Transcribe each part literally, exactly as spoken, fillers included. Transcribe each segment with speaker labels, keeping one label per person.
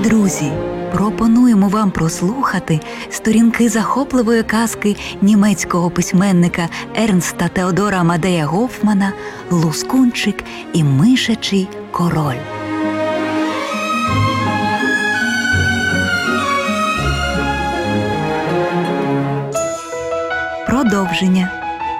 Speaker 1: друзі, пропонуємо вам прослухати сторінки захопливої казки німецького письменника Ернста Теодора Амадея Гофмана «Лускунчик і мишачий король». Продовження.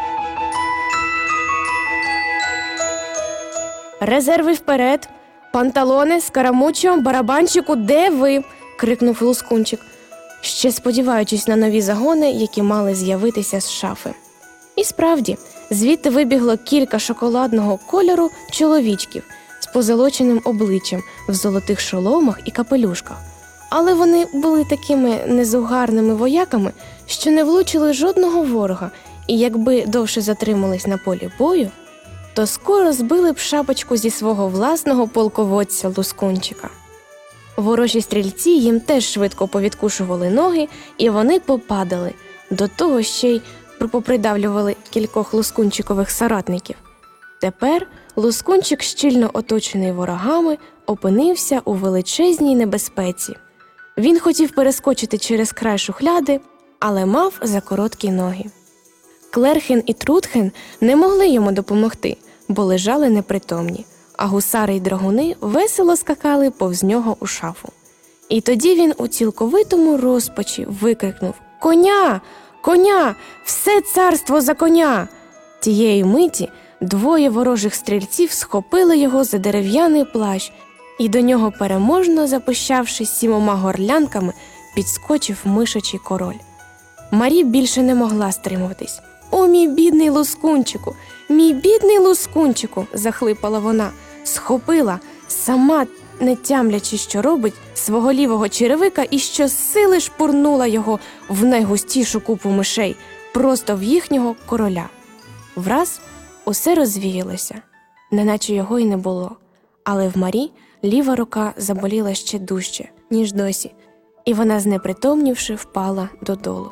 Speaker 2: «Резерви вперед! Панталони, скарамучо, барабанчику, де ви?» – крикнув Лускунчик, ще сподіваючись на нові загони, які мали з'явитися з шафи. І справді, звідти вибігло кілька шоколадного кольору чоловічків з позолоченим обличчям в золотих шоломах і капелюшках. Але вони були такими незугарними вояками, що не влучили жодного ворога, і якби довше затримались на полі бою, то скоро збили б шапочку зі свого власного полководця Лускунчика. Ворожі стрільці їм теж швидко повідкушували ноги, і вони попадали, до того ще й попридавлювали кількох лускунчикових соратників. Тепер Лускунчик, щільно оточений ворогами, опинився у величезній небезпеці. Він хотів перескочити через край шухляди, але мав закороткі ноги. Клерхен і Трутхен не могли йому допомогти, бо лежали непритомні, а гусари й драгуни весело скакали повз нього у шафу. І тоді він у цілковитому розпачі викрикнув: «Коня! Коня! Все царство за коня!» Тієї миті двоє ворожих стрільців схопили його за дерев'яний плащ, і до нього, переможно запищавши сімома горлянками, підскочив мишачий король. Марі більше не могла стримуватись. «О, мій бідний Лускунчику! Мій бідний Лускунчику!» – захлипала вона, схопила, сама не тямлячи, що робить, свого лівого черевика і щосили шпурнула його в найгустішу купу мишей, просто в їхнього короля. Враз усе розвіялося, неначе його й не було, але в Марі ліва рука заболіла ще дужче, ніж досі, і вона, знепритомнівши, впала додолу.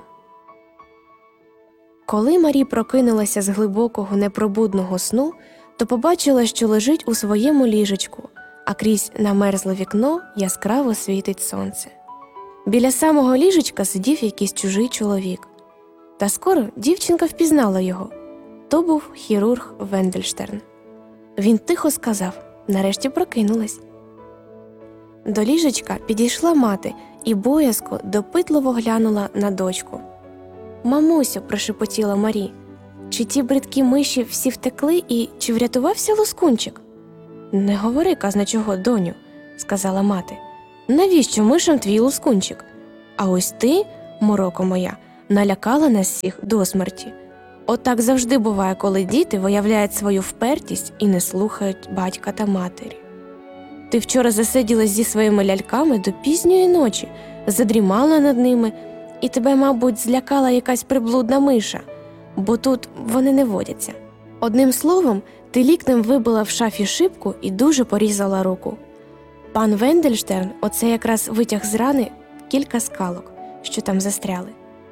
Speaker 2: Коли Марі прокинулася з глибокого непробудного сну, то побачила, що лежить у своєму ліжечку, а крізь намерзле вікно яскраво світить сонце. Біля самого ліжечка сидів якийсь чужий чоловік. Та скоро дівчинка впізнала його. То був хірург Вендельштерн. Він тихо сказав: «Нарешті прокинулась». До ліжечка підійшла мати і боязко, допитливо глянула на дочку. «Мамусю», – прошепотіла Марі, – «чи ті бридкі миші всі втекли і чи врятувався Лускунчик?» «Не говори, казна чого, доню», – сказала мати. «Навіщо мишам твій Лускунчик? А ось ти, мороко моя, налякала нас всіх до смерті. Отак завжди буває, коли діти виявляють свою впертість і не слухають батька та матері. Ти вчора засиділась зі своїми ляльками до пізньої ночі, задрімала над ними, і тебе, мабуть, злякала якась приблудна миша, бо тут вони не водяться. Одним словом, ти ліктем вибила в шафі шибку і дуже порізала руку. Пан Вендельштерн оце якраз витяг з рани кілька скалок, що там застряли.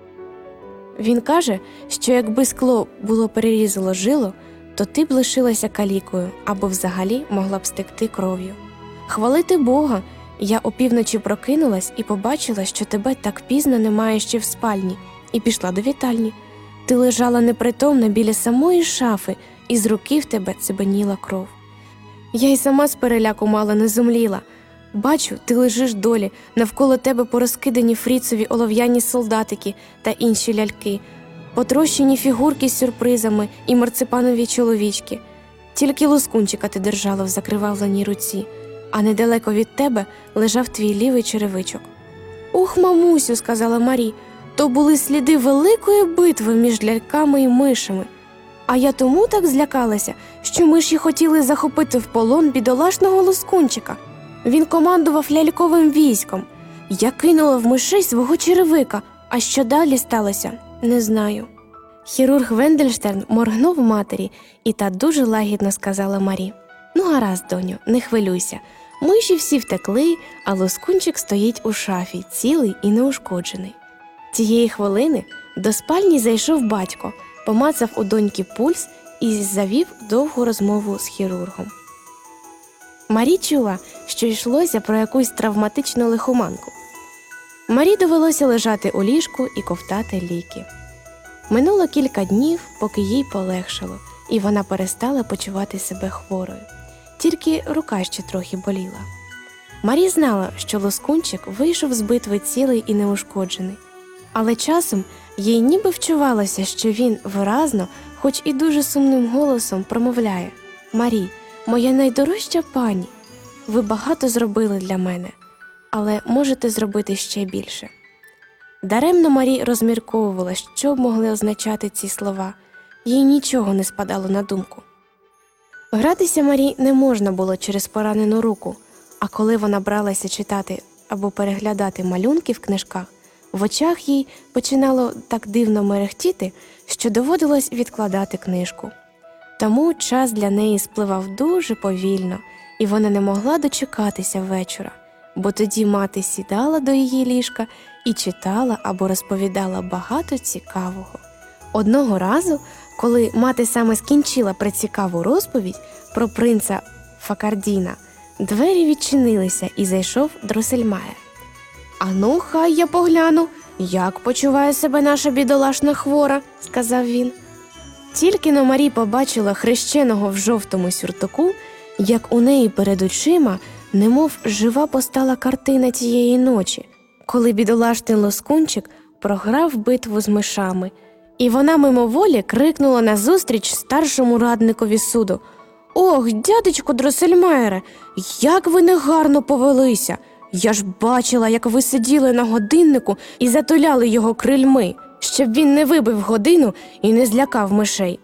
Speaker 2: Він каже, що якби скло було перерізало жило, то ти б лишилася калікою або взагалі могла б стекти кров'ю. Хвалити Бога, я опівночі прокинулась і побачила, що тебе так пізно немає ще в спальні, і пішла до вітальні. Ти лежала непритомна біля самої шафи, і з руки в тебе цибеніла кров. Я й сама з переляку мало не зумліла. Бачу, ти лежиш долі, навколо тебе порозкидані фріцові олов'яні солдатики та інші ляльки, потрощені фігурки з сюрпризами і марципанові чоловічки. Тільки Лускунчика ти держала в закривавленій руці, а недалеко від тебе лежав твій лівий черевичок. «Ух, мамусю», – сказала Марі, – «то були сліди великої битви між ляльками і мишами. А я тому так злякалася, що миші хотіли захопити в полон бідолашного Лускунчика. Він командував ляльковим військом. Я кинула в мишей свого черевика, а що далі сталося, не знаю». Хірург Вендельштерн моргнув матері, і та дуже лагідно сказала Марі: «Ну гаразд, доню, не хвилюйся. Миші всі втекли, а Лускунчик стоїть у шафі, цілий і неушкоджений». Тієї хвилини до спальні зайшов батько, помацав у доньки пульс і завів довгу розмову з хірургом. Марі чула, що йшлося про якусь травматичну лихоманку. Марі довелося лежати у ліжку і ковтати ліки. Минуло кілька днів, поки їй полегшало, і вона перестала почувати себе хворою. Тільки рука ще трохи боліла. Марі знала, що Лоскунчик вийшов з битви цілий і неушкоджений. Але часом їй ніби вчувалося, що він виразно, хоч і дуже сумним голосом промовляє: «Марі, моя найдорожча пані, ви багато зробили для мене, але можете зробити ще більше». Даремно Марі розмірковувала, що б могли означати ці слова. Їй нічого не спадало на думку. Гратися Марі не можна було через поранену руку, а коли вона бралася читати або переглядати малюнки в книжках, в очах їй починало так дивно мерехтіти, що доводилось відкладати книжку. Тому час для неї спливав дуже повільно, і вона не могла дочекатися вечора, бо тоді мати сідала до її ліжка і читала або розповідала багато цікавого. Одного разу, коли мати саме скінчила прецікаву розповідь про принца Факардіна, двері відчинилися і зайшов Дросельмайер. «Ану, хай я погляну, як почуває себе наша бідолашна хвора», – сказав він. Тільки но Марі побачила хрещеного в жовтому сюртуку, як у неї перед очима немов жива постала картина тієї ночі, коли бідолашний Лоскунчик програв битву з мишами, і вона мимоволі крикнула назустріч старшому радникові суду: «Ох, дядечко Дросельмайере, як ви негарно повелися! Я ж бачила, як ви сиділи на годиннику і затуляли його крильми, щоб він не вибив годину і не злякав мишей.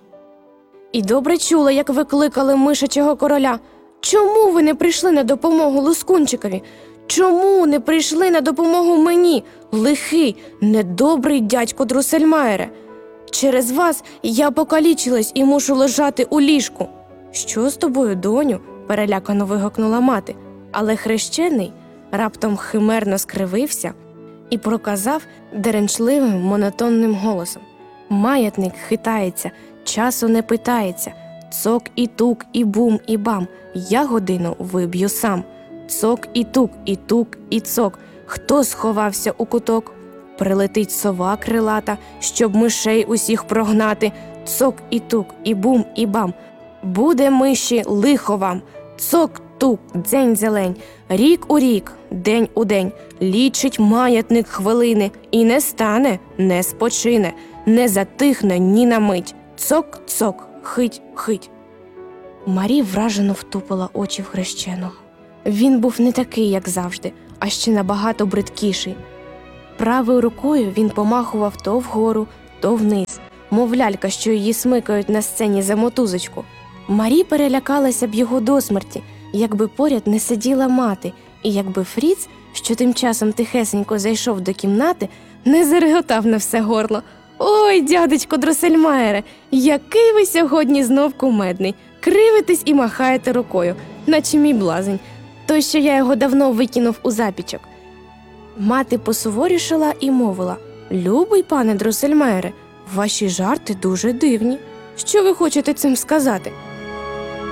Speaker 2: І добре чула, як ви кликали мишачого короля. Чому ви не прийшли на допомогу Лоскунчикові? Чому не прийшли на допомогу мені, лихий, недобрий дядько Дросельмайере? Через вас я покалічилась і мушу лежати у ліжку». «Що з тобою, доню?» – перелякано вигукнула мати. Але хрещений раптом химерно скривився і проказав деренчливим монотонним голосом: «Маятник хитається, часу не питається. Цок і тук, і бум, і бам. Я годину виб'ю сам. Цок і тук, і тук, і цок. Хто сховався у куток? Прилетить сова крилата, щоб мишей усіх прогнати. Цок і тук, і бум, і бам. Буде миші лихо вам. Цок-тук, дзень-зелень. Рік у рік, день у день. Лічить маятник хвилини. І не стане, не спочине. Не затихне ні на мить. Цок-цок, хить-хить». Марі вражено втупила очі в хрещеного. Він був не такий, як завжди, а ще набагато бридкіший. Правою рукою він помахував то вгору, то вниз, мов лялька, що її смикають на сцені за мотузочку. Марі перелякалася б його до смерті, якби поряд не сиділа мати, і якби Фріц, що тим часом тихесенько зайшов до кімнати, не зареготав на все горло: «Ой, дядечко Дросельмайере, який ви сьогодні знов кумедний! Кривитесь і махаєте рукою, наче мій блазень, той, що я його давно викинув у запічок». Мати посуворішала і мовила: «Любий пане Дросельмайере, ваші жарти дуже дивні. Що ви хочете цим сказати?